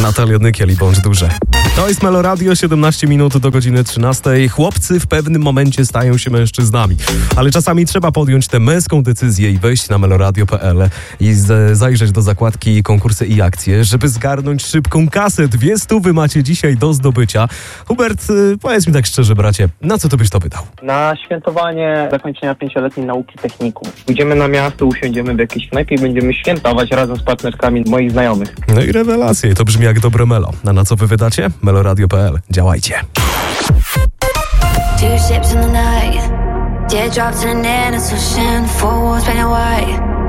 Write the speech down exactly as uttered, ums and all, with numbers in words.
Natalia Nykiel i Bądź Duże. To jest Meloradio, siedemnaście minut do godziny trzynastej. Chłopcy w pewnym momencie stają się mężczyznami, ale czasami trzeba podjąć tę męską decyzję i wejść na meloradio kropka pe el i z- zajrzeć do zakładki konkursy i akcje, żeby zgarnąć szybką kasę. Dwie stówy macie dzisiaj do zdobycia. Hubert, y, powiedz mi tak szczerze, bracie, na co ty byś to wydał? Na świętowanie zakończenia pięcioletniej nauki technikum. Pójdziemy na miasto, usiądziemy w jakiejś knajpie i będziemy świętować razem z partnerkami moich znajomych. No i rewelacje, to brzmi jak dobre melo. A na co wy wydacie? meloradio kropka pe el. Działajcie. Two ships in the night, teardrops in an innocent ocean, four walls painted white.